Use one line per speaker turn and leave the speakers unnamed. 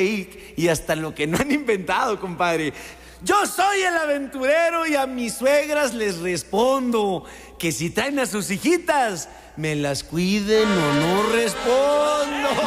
y hasta lo que no han inventado, compadre. Yo soy el aventurero y a mis suegras les respondo que si traen a sus hijitas, me las cuiden o no respondo.